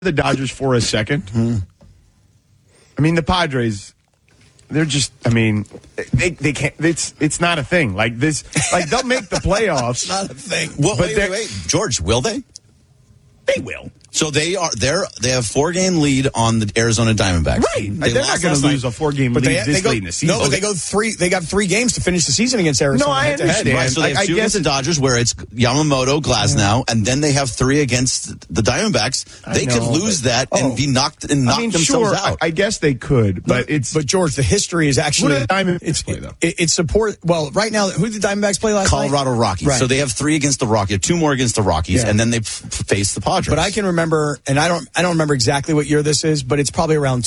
the Dodgers for a second. I mean, the Padres, they're just, I mean, they can't, it's not a thing. Like this, like they'll make the playoffs. It's not a thing. Well, wait. George, will they? They will. So they have 4-game lead on the Arizona Diamondbacks. Right. They're not going to lose a 4-game lead this late in the season. No, but they got 3 games to finish the season against Arizona. No, I understand. Right, so they have 2 against the Dodgers, where it's Yamamoto, Glasnow, and then they have 3 against the Diamondbacks. They could lose that and be knocked themselves out. I guess they could, but But George, the history is actually who do the Diamondbacks play though. It's support. Well, right now, who did the Diamondbacks play last night? Colorado Rockies. Right. So they have 3 against the Rockies, 2 more against the Rockies, and then they face the Padres. But I can remember, and I don't remember exactly what year this is, but it's probably around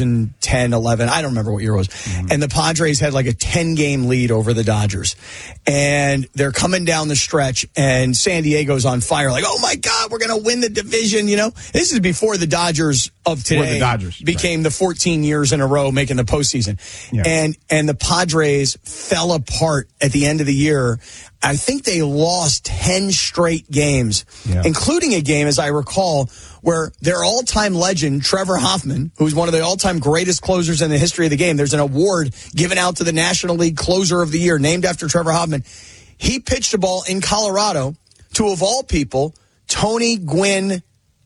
2010, 11. I don't remember what year it was. Mm-hmm. And the Padres had like a 10-game lead over the Dodgers. And they're coming down the stretch, and San Diego's on fire. Like, oh, my God, we're going to win the division, you know? This is before the Dodgers of today became the 14 years in a row making the postseason. Yeah. And the Padres fell apart at the end of the year. I think they lost 10 straight games, including a game, as I recall, where their all-time legend, Trevor Hoffman, who's one of the all-time greatest closers in the history of the game, there's an award given out to the National League Closer of the Year named after Trevor Hoffman. He pitched a ball in Colorado to, of all people, Tony Gwynn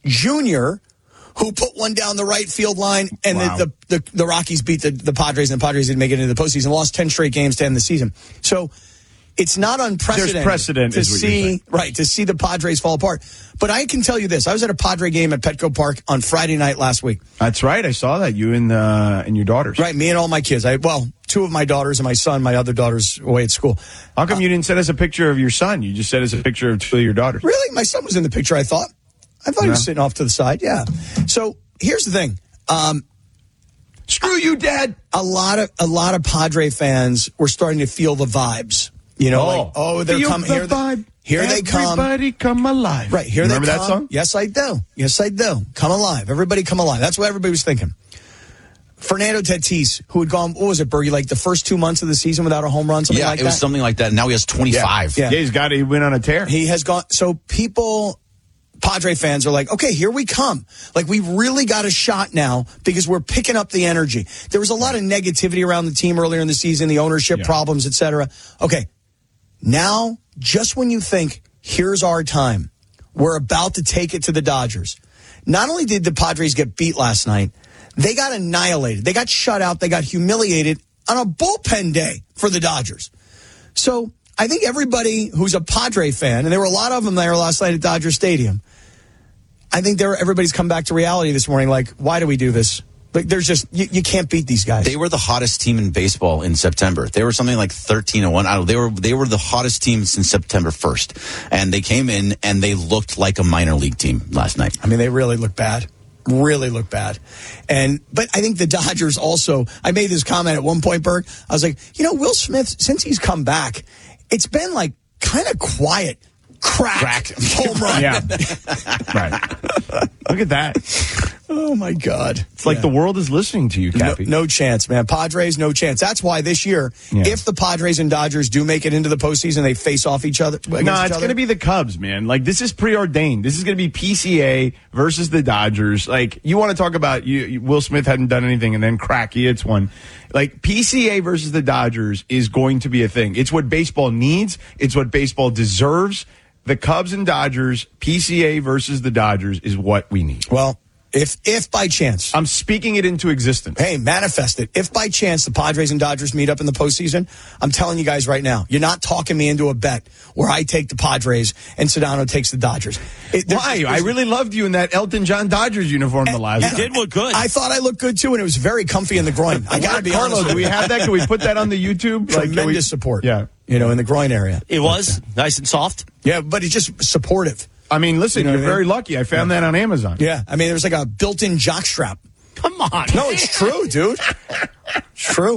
Jr., who put one down the right field line, and the Rockies beat the Padres, and the Padres didn't make it into the postseason, lost 10 straight games to end the season. So it's not unprecedented. There's precedent to see the Padres fall apart. But I can tell you this: I was at a Padre game at Petco Park on Friday night last week. That's right. I saw that, you and your daughters. Right, me and all my kids. 2 of my daughters and my son. My other daughter's away at school. How come you didn't send us a picture of your son? You just sent us a picture of 2 of your daughters. Really? My son was in the picture. I thought he was sitting off to the side. Yeah. So here's the thing. Screw you, Dad. A lot of Padre fans were starting to feel the vibes. You know, they're coming here. Here they come. Everybody come alive. Right, here Remember they come. That song? Yes, I do. Yes, I do. Come alive. Everybody come alive. That's what everybody was thinking. Fernando Tatis, who had gone, what was it, Bergie, like the first 2 months of the season without a home run, something like that? Yeah, it was something like that. Now he has 25. Yeah, he went on a tear. He has gone. So Padre fans are like, okay, here we come. Like, we really got a shot now because we're picking up the energy. There was a lot of negativity around the team earlier in the season, the ownership problems, et cetera. Okay, now, just when you think, here's our time, we're about to take it to the Dodgers. Not only did the Padres get beat last night, they got annihilated. They got shut out. They got humiliated on a bullpen day for the Dodgers. So I think everybody who's a Padre fan, and there were a lot of them there last night at Dodger Stadium, I think everybody's come back to reality this morning. Like, why do we do this? Like, there's just you can't beat these guys. They were the hottest team in baseball in September. They were something like 13-1. I don't know. They were the hottest team since September 1st, and they came in and they looked like a minor league team last night. I mean, they really look bad. Really look bad. But I think the Dodgers also. I made this comment at one point, Berg. I was like, Will Smith, since he's come back, it's been like kind of quiet. Crack. Home run. Yeah. Right. Look at that. Oh, my God. It's like the world is listening to you, Cappy. No chance, man. Padres, no chance. That's why this year, if the Padres and Dodgers do make it into the postseason, they face off each other. No, it's going to be the Cubs, man. Like, this is preordained. This is going to be PCA versus the Dodgers. Like, you want to talk about Will Smith hadn't done anything and then crack, he hits one. Like, PCA versus the Dodgers is going to be a thing. It's what baseball needs. It's what baseball deserves. The Cubs and Dodgers, PCA versus the Dodgers is what we need. Well, if by chance, I'm speaking it into existence. Hey, manifest it. If by chance the Padres and Dodgers meet up in the postseason, I'm telling you guys right now, you're not talking me into a bet where I take the Padres and Sedano takes the Dodgers. Why? I really loved you in that Elton John Dodgers uniform the last time. You did look good. I thought I looked good too, and it was very comfy in the groin. I got to be honest. Carlo, do we have that? Can we put that on the YouTube? Tremendous support. Yeah. In the groin area. It was nice and soft. Yeah, but it's just supportive. I mean, listen, you're very lucky. I found that on Amazon. Yeah. I mean, there was like a built-in jock strap. Come on. No, it's true, dude. It's true.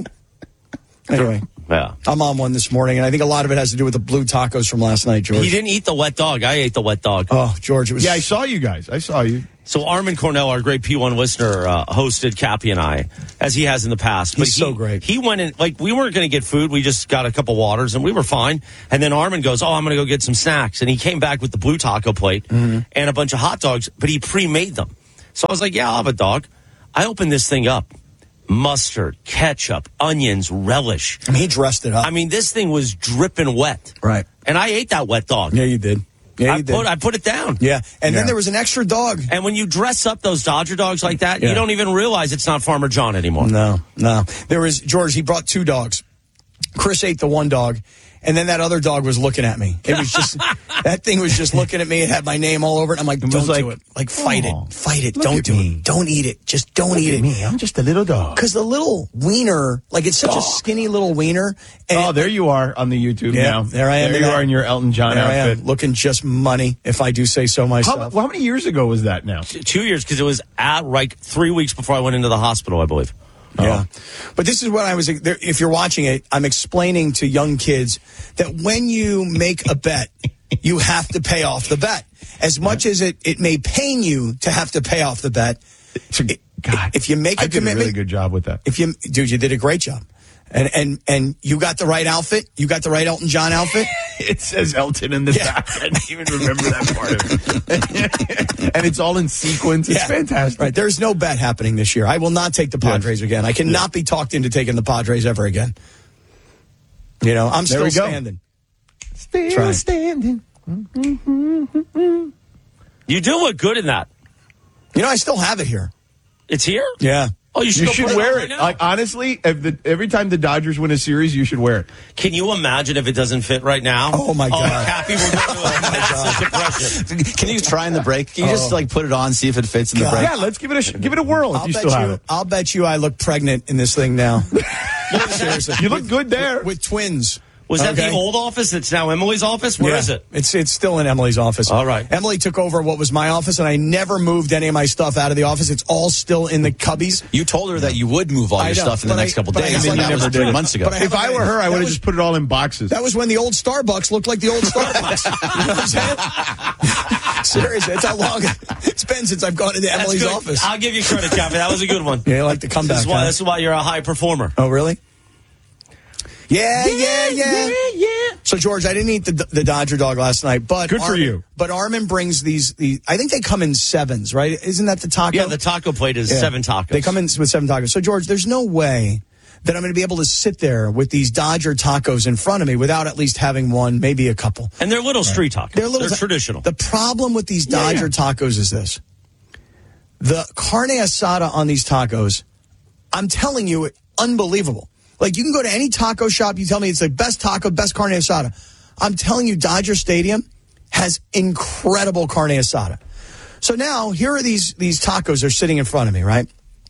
Anyway. Yeah. I'm on one this morning, and I think a lot of it has to do with the blue tacos from last night, George. He didn't eat the wet dog. I ate the wet dog. Oh, George, it was... Yeah, I saw you guys. I saw you. So Armin Cornell, our great P1 listener, hosted Cappy and I, as he has in the past. He's so great. He went in, like, we weren't going to get food. We just got a couple waters, and we were fine. And then Armin goes, I'm going to go get some snacks. And he came back with the blue taco plate and a bunch of hot dogs, but he pre-made them. So I was like, yeah, I'll have a dog. I opened this thing up. Mustard, ketchup, onions, relish. I mean, he dressed it up. I mean, this thing was dripping wet. Right. And I ate that wet dog. Yeah, you did. Yeah, you did. I put it down. Yeah. And then there was an extra dog. And when you dress up those Dodger dogs like that, Yeah. you don't even realize it's not Farmer John anymore. No. There was, George, he brought 2 dogs. Chris ate the one dog. And then that other dog was looking at me. It was just, that thing was just looking at me. It had my name all over it. I'm like, don't do it. Like, fight it. Don't do it. Don't eat it. Just don't eat it. Me, I'm just a little dog. Because the little wiener, like, it's such a skinny little wiener. And There you are on the YouTube now. There I am. There you are in your Elton John there I am, outfit. looking just money, if I do say so myself. How many years ago was that now? 2 years, because it was at like 3 weeks before I went into the hospital, I believe. Yeah. But this is what I was, if you're watching it, I'm explaining to young kids that when you make a bet, you have to pay off the bet. As much as it may pain you to have to pay off the bet, if you make a commitment. I did a really good job with that. Dude, you did a great job. And you got the right outfit. You got the right Elton John outfit. It says Elton in the back. I didn't even remember that part of it. And it's all in sequence. It's fantastic. Right. There's no bet happening this year. I will not take the Padres again. I cannot be talked into taking the Padres ever again. You know, I'm still standing. Still standing. You do look good in that. You know, I still have it here. It's here? Yeah. Oh, you You should should put wear on it. right now. Like, honestly, every time the Dodgers win a series, you should wear it. Can you imagine if it doesn't fit right now? Oh, my God. Cappy will go into a massive depression. Can you try in the break? Can you just like put it on, see if it fits in the break? Yeah, let's give it a whirl if you still have it. I'll bet you I look pregnant in this thing now. Seriously. You look good there. With twins. Was that Okay. the old office? It's now Emily's office? Where is it? It's still in Emily's office. All right. Emily took over what was my office, and I never moved any of my stuff out of the office. It's all still in the cubbies. You told her that you would move all I your know, stuff in the but next I- couple but I days, have and like- that was 3 months ago. but I have If I were her, I would have just put it all in boxes. That was when the old Starbucks looked like the old Starbucks. You know what I'm saying? Seriously, that's how long it's been since I've gone into That's Emily's good. office. I'll give you credit, Cappy. That was a good one. Yeah, you like the comeback. This is why you're a high performer. Oh, really? Yeah. So, George, I didn't eat the Dodger dog last night, but Good for you. But Armin brings these. I think they come in 7s, right? Isn't that the taco? Yeah, the taco plate is 7 tacos. They come in with 7 tacos. So, George, there's no way that I'm going to be able to sit there with these Dodger tacos in front of me without at least having one, maybe a couple. And they're little street tacos. They're traditional. The problem with these Dodger tacos is this. The carne asada on these tacos, I'm telling you, unbelievable. Like, you can go to any taco shop, you tell me it's the best taco, best carne asada. I'm telling you, Dodger Stadium has incredible carne asada. So now, here are these tacos are sitting in front of me, right?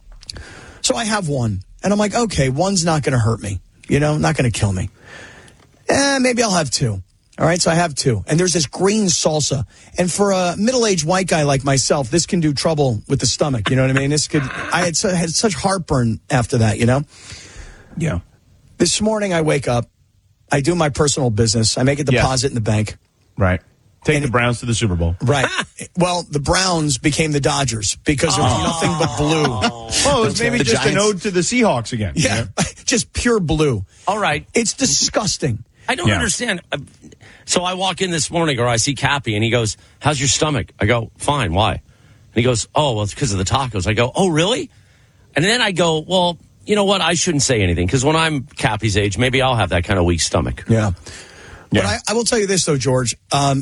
So I have one, and I'm like, okay, one's not going to hurt me, you know, not going to kill me. Maybe I'll have 2. All right, so I have 2. And there's this green salsa. And for a middle-aged white guy like myself, this can do trouble with the stomach, you know what I mean? I had such heartburn after that, you know? Yeah. This morning I wake up, I do my personal business, I make a deposit in the bank. Right. Take the Browns to the Super Bowl. Right. Well, the Browns became the Dodgers because there was nothing but blue. Oh, it's maybe The just an Giants. ode to the Seahawks again. Yeah, just pure blue. All right. It's disgusting. I don't understand. So I walk in this morning, or I see Cappy, and he goes, "How's your stomach?" I go, "Fine. Why?" And he goes, "Oh, well, it's because of the tacos." I go, "Oh, really?" And then I go, "Well, you know what? I shouldn't say anything because when I'm Cappy's age, maybe I'll have that kind of weak stomach." Yeah. But I will tell you this, though, George.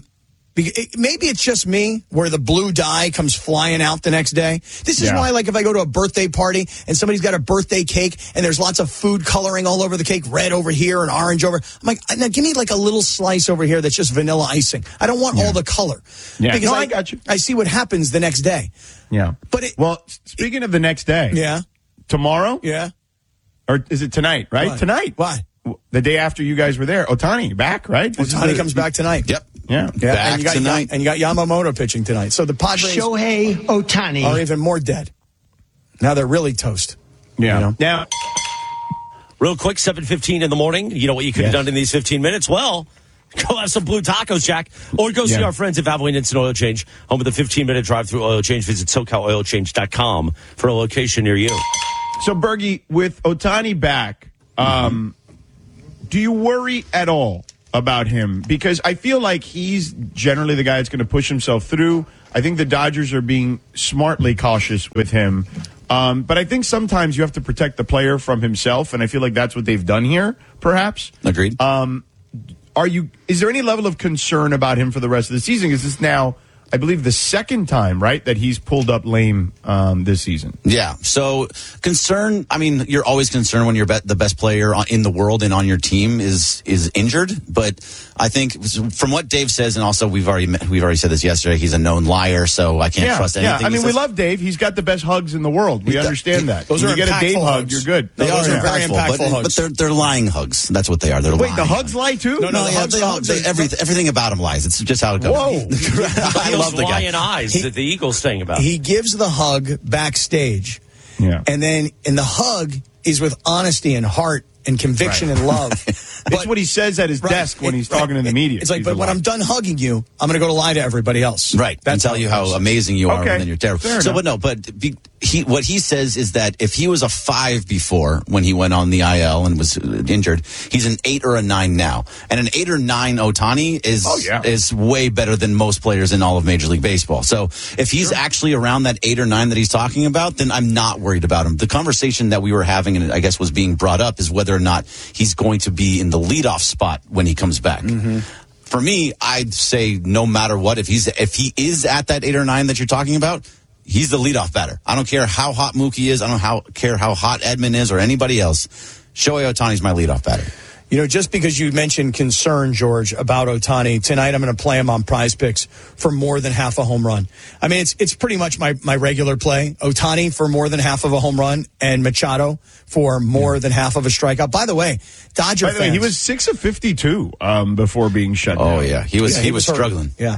Maybe it's just me where the blue dye comes flying out the next day. This is why, like, if I go to a birthday party and somebody's got a birthday cake and there's lots of food coloring all over the cake, red over here and orange over, I'm like, now give me like a little slice over here that's just vanilla icing. I don't want all the color. Yeah. Because No, I got you. I see what happens the next day. Yeah. But speaking of the next day. Yeah. Tomorrow? Yeah. Or is it tonight, right? What? Tonight. Why? The day after you guys were there. Otani, back, right? Otani comes back tonight. Yep. Yeah. Yeah, Back and you got tonight. And you got Yamamoto pitching tonight. So the Padres Shohei Ohtani. are even more dead. Now they're really toast. Yeah. You know? Now, Real quick, 7:15 in the morning. You know what you could have Yes. done in these 15 minutes? Well, go have some blue tacos, Jack. Or go see our friends at Valvoline Instant Oil Change, home of the 15-minute drive-through oil change. Visit SoCalOilChange.com for a location near you. so Bergie, with Otani back, do you worry at all about him because I feel like he's generally the guy that's going to push himself through. I think the Dodgers are being smartly cautious with him. But I think sometimes you have to protect the player from himself, and I feel like that's what they've done here, perhaps. Agreed. Is there any level of concern about him for the rest of the season? Is this now, I believe, the second time, right, that he's pulled up lame this season? Yeah. So concern. I mean, you're always concerned when the best player in the world and on your team is injured. But I think from what Dave says, and also we've already said this yesterday, he's a known liar, so I can't trust anything. Yeah, I he mean, says. we love Dave. He's got the best hugs in the world. We understand that. Those when are you get a Dave impactful hug, hugs. you're good. They Those are are very impactful hugs. but they're lying hugs. That's what they are. They're Wait, lying the hugs lie too? No, the hugs are- everything about him lies. It's just how it goes. Whoa. I love the guy. Lion eyes that the Eagles saying about. He gives the hug backstage. Yeah. And the hug is with honesty and heart and conviction and love. It's what he says at his desk when he's talking to the media. It's like, He's but a when liar. I'm done hugging you, I'm going to go to lie to everybody else. Right. And tell you how amazing you are, Okay. and then you're terrible. Fair So, enough. what he says is that if he was a 5 before when he went on the IL and was injured, he's an 8 or a 9 now. And an 8 or 9 Ohtani is way better than most players in all of Major League Baseball. So if he's actually around that 8 or 9 that he's talking about, then I'm not worried about him. The conversation that we were having, and I guess was being brought up, is whether or not he's going to be in the leadoff spot when he comes back. Mm-hmm. For me, I'd say no matter what, if he is at that 8 or 9 that you're talking about, he's the leadoff batter. I don't care how hot Mookie is. I don't care how hot Edman is or anybody else. Shohei Ohtani's my leadoff batter. You know, just because you mentioned concern, George, about Ohtani, tonight I'm going to play him on Prize Picks for more than half a home run. I mean, it's pretty much my regular play. Ohtani for more than half of a home run and Machado for more than half of a strikeout. By the way, Dodger By the way, fans, he was 6 of 52 before being shut down. Oh yeah, he was hurt. struggling. Yeah.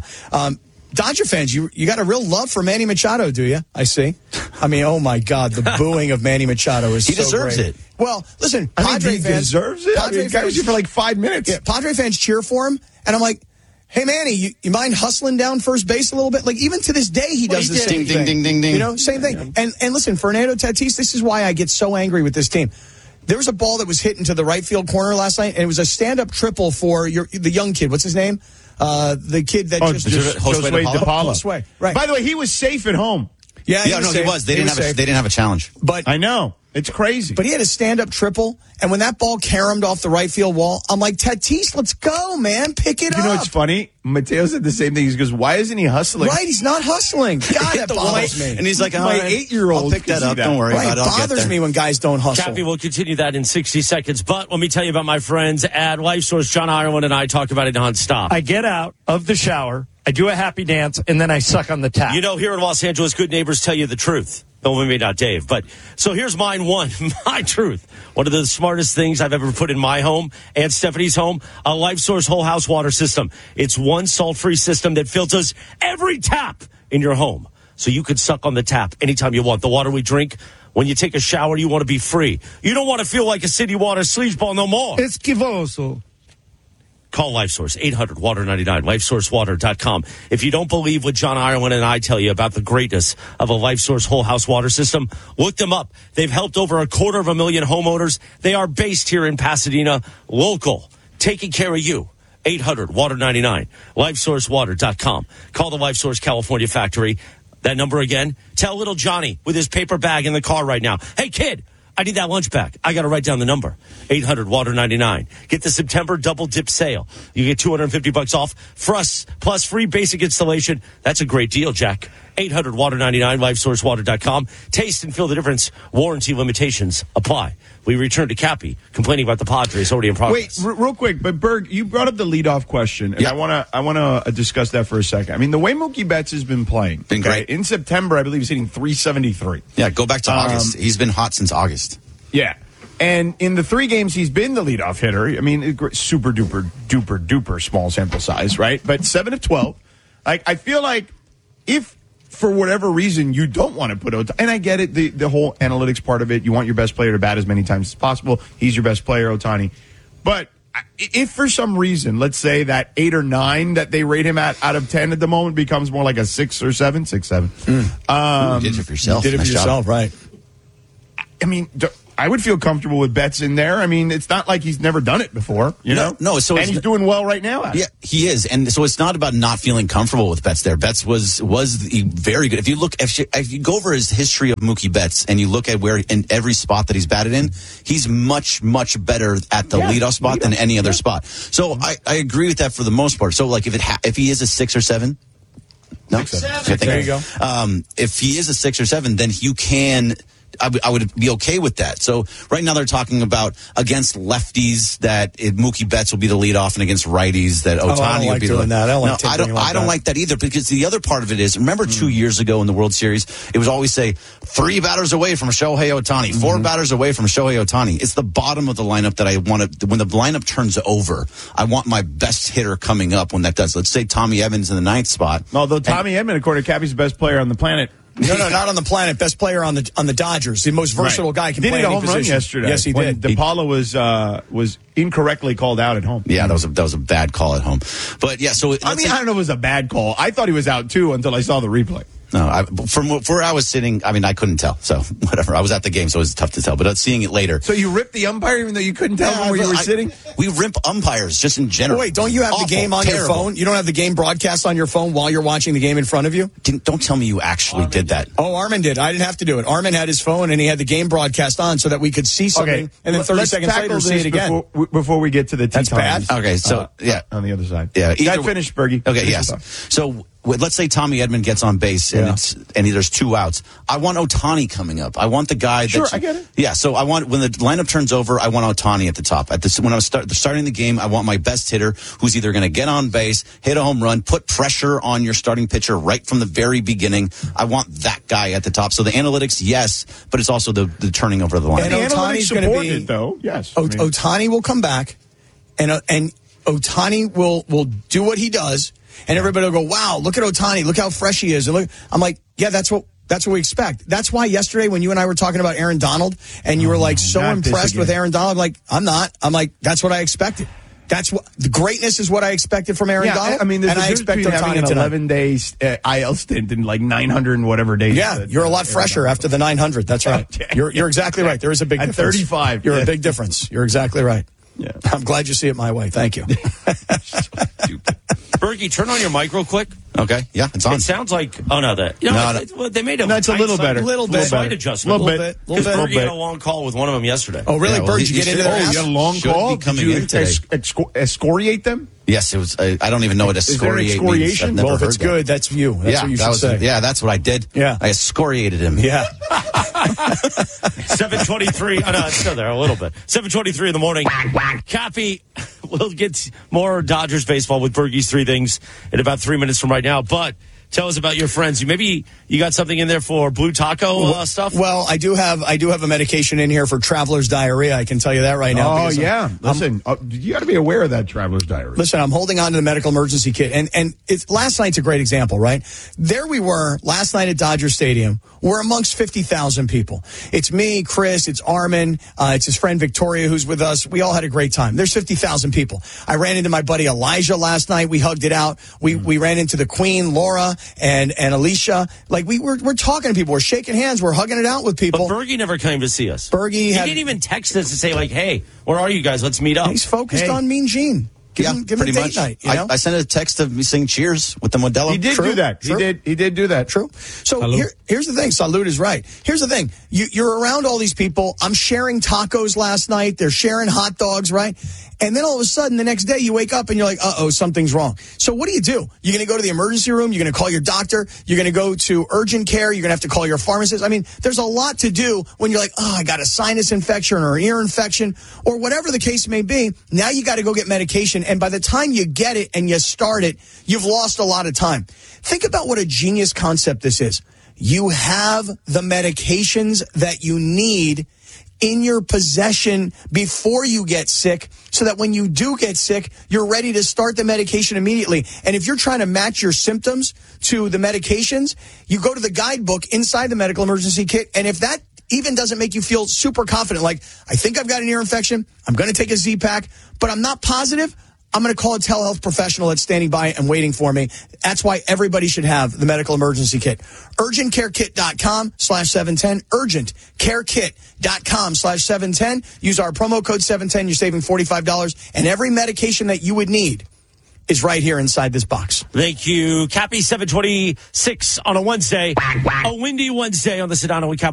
Dodger fans, you got a real love for Manny Machado, do you? I see. I mean, oh my God, the booing of Manny Machado is He so deserves great. it. Well, listen, I Padre think he fans deserves it. I mean, the guy was here for like 5 minutes. Yeah, Padre fans cheer for him, and I'm like, hey, Manny, you mind hustling down first base a little bit? Like, even to this day, he does the same Ding, thing. ding, ding, ding. You know, same thing. And listen, Fernando Tatis, this is why I get so angry with this team. There was a ball that was hit into the right field corner last night, and it was a stand-up triple for the young kid. What's his name? The kid that Josue DePaula. Josue, right. By the way, he was safe at home. Yeah, He was. They didn't have a challenge. But I know. It's crazy. But he had a stand-up triple, and when that ball caromed off the right field wall, I'm like, Tatis, let's go, man. Pick it up. You know what's funny? Mateo said the same thing. He goes, why isn't he hustling? Right, he's not hustling. God, that bothers me. And he's like, My 8-year-old I'll pick can that see up. that. Don't worry Right, about it it. I'll get bothers there. me when guys don't hustle. Cappy, we'll continue that in 60 seconds. But let me tell you about my friends at Life Source. John Ireland and I talk about it nonstop. I get out of the shower, I do a happy dance, and then I suck on the tap. You know, here in Los Angeles, good neighbors tell you the truth. No, maybe not Dave. But so here's mine one, my truth. One of the smartest things I've ever put in my home and Stephanie's home, a Life Source whole house water system. It's one salt-free system that filters every tap in your home. So you can suck on the tap anytime you want. The water we drink, when you take a shower, you want to be free. You don't want to feel like a city water sleazeball no more. Esquivoso. Call LifeSource, 800-WATER-99, LifeSourceWater.com. If you don't believe what John Ireland and I tell you about the greatness of a LifeSource whole house water system, look them up. They've helped over 250,000 homeowners. They are based here in Pasadena, local, taking care of you. 800-WATER-99, LifeSourceWater.com. Call the LifeSource California factory. That number again. Tell little Johnny with his paper bag in the car right now, hey, kid, I need that lunch back. I got to write down the number. 800-WATER-99. Get the September double dip sale. You get $250 off for us, plus free basic installation. That's a great deal, Jack. 800-WATER-99, LifeSourceWater.com. Taste and feel the difference. Warranty limitations apply. We return to Cappy, complaining about the Padres already in progress. Wait, real quick, but Berg, you brought up the leadoff question, and I want to discuss that for a second. I mean, the way Mookie Betts has been playing, Been great. In September, I believe he's hitting 373. Yeah, go back to August. He's been hot since August. Yeah. And in the 3 games he's been the leadoff hitter, I mean, super duper small sample size, right? But 7 of 12. I feel like if for whatever reason you don't want to put Ohtani, and I get it, the whole analytics part of it, you want your best player to bat as many times as possible. He's your best player, Ohtani. But if for some reason, let's say that 8 or 9 that they rate him at out of 10 at the moment becomes more like a 6 or 7, 6, 7. You did it for yourself. You did it for Nice job. yourself, right? I mean, I would feel comfortable with Betts in there. I mean, it's not like he's never done it before, you know? No, so and he's doing well right now. Yeah, he is. And so it's not about not feeling comfortable with Betts there. Betts was very good. If you go over his history of Mookie Betts and you look at where in every spot that he's batted in, he's much, much better at the leadoff spot than any other spot. So I agree with that for the most part. So like if he is a 6 or 7, no, 7. There you go. If he is a 6 or 7, then you can. I would be okay with that. So right now they're talking about against lefties that Mookie Betts will be the leadoff, and against righties that Ohtani will be the leadoff. I don't like that either, because the other part of it is, remember 2 years ago in the World Series, it was always say 3 batters away from Shohei Ohtani, 4 batters away from Shohei Ohtani. It's the bottom of the lineup that I want to, when the lineup turns over, I want my best hitter coming up when that does. Let's say Tommy Evans in the 9th spot. Although Tommy Edman, according to Cappy's the best player on the planet. No, not on the planet. Best player on the Dodgers. The most versatile guy. Can play a any home position. run yesterday. Yes, he did. DePaula was incorrectly called out at home. Yeah, that was a bad call at home. But yeah, so I don't know if it was a bad call. I thought he was out too until I saw the replay. No, from where I was sitting, I mean, I couldn't tell. So whatever. I was at the game, so it was tough to tell. But seeing it later. So you ripped the umpire even though you couldn't tell him where you were sitting? We rip umpires just in general. Wait, don't you have the game on your phone? You don't have the game broadcast on your phone while you're watching the game in front of you? Don't tell me you actually did that. Oh, Armin did. I didn't have to do it. Armin had his phone and he had the game broadcast on so that we could see something, and then 30 seconds later see it again. Before we get to the That's bad. Okay, so yeah, on the other side. Yeah, you got finished, Bergie. Okay, yes. So let's say Tommy Edman gets on base and there's 2 outs. I want Ohtani coming up. I want the guy. I get it. Yeah, so I want, when the lineup turns over, I want Ohtani at the top. When I was starting the game, I want my best hitter who's either going to get on base, hit a home run, put pressure on your starting pitcher right from the very beginning. I want that guy at the top. So the analytics, yes, but it's also the turning over of the lineup. And Ohtani's going to be, though. Yes, Ohtani will come back, and Ohtani will do what he does. And everybody will go, wow, look at Ohtani. Look how fresh he is. And look, I'm like, yeah, that's what we expect. That's why yesterday when you and I were talking about Aaron Donald and you were like so impressed with Aaron Donald, I'm like, I'm not. I'm like, that's what I expected. That's what the greatness is. What I expected from Aaron Donald. I mean, there's a difference between having an 11-day IL stint and like 900 and whatever days. Yeah, you're a lot fresher after the 900. That's right. You're exactly right. There is a big difference. At 35, you're a big difference. You're exactly right. Yeah, I'm glad you see it my way. Thank you. Bergie, turn on your mic real quick. Okay, yeah, it's on. It sounds like they made a it's a little better. Slight adjustment. A little bit. Bergie had a long call with one of them yesterday. Oh, really? Yeah, well, Bergie, you get into their you had a long call? Did you excoriate them? Yes, it was. I don't even know what excoriate means. I've never well, if heard it's that. good, that's you. That's what you should say. Yeah, that's what I did. Yeah. I excoriated him. Yeah. 7:23. Oh, no, it's still there a little bit. 7:23 in the morning. Cappy, we'll get more Dodgers baseball with Bergie's 3 things in about 3 minutes from right now. But tell us about your friends. Maybe you got something in there for Blue Taco stuff? Well, I do have a medication in here for traveler's diarrhea. I can tell you that right now. Oh, yeah. Listen, you got to be aware of that traveler's diarrhea. Listen, I'm holding on to the medical emergency kit. And last night's a great example, right? There we were last night at Dodger Stadium. We're amongst 50,000 people. It's me, Chris, it's Armin, it's his friend Victoria who's with us. We all had a great time. There's 50,000 people. I ran into my buddy Elijah last night. We hugged it out. We ran into the Queen, Laura, and Alicia. Like we're talking to people. We're shaking hands. We're hugging it out with people. But Bergie never came to see us. He didn't even text us to say like, "Hey, where are you guys? Let's meet up." He's focused on Mean Gene. Give him a date much. night. You know? I sent a text of me saying cheers with the Modelo. He did do that. He did do that. True. So here's the thing. Salud is right. Here's the thing. You're around all these people. I'm sharing tacos last night. They're sharing hot dogs, right? And then all of a sudden, the next day, you wake up and you're like, uh-oh, something's wrong. So what do? You're going to go to the emergency room. You're going to call your doctor. You're going to go to urgent care. You're going to have to call your pharmacist. I mean, there's a lot to do when you're like, oh, I got a sinus infection or an ear infection or whatever the case may be. Now you got to go get medication. And by the time you get it and you start it, you've lost a lot of time. Think about what a genius concept this is. You have the medications that you need in your possession before you get sick so that when you do get sick, you're ready to start the medication immediately. And if you're trying to match your symptoms to the medications, you go to the guidebook inside the medical emergency kit. And if that even doesn't make you feel super confident, like, I think I've got an ear infection, I'm going to take a Z-Pack, but I'm not positive, I'm going to call a telehealth professional that's standing by and waiting for me. That's why everybody should have the medical emergency kit. UrgentCareKit.com/710. UrgentCareKit.com/710. Use our promo code 710. You're saving $45. And every medication that you would need is right here inside this box. Thank you. Cappy 726 on a Wednesday. A windy Wednesday on the Sedano and Capo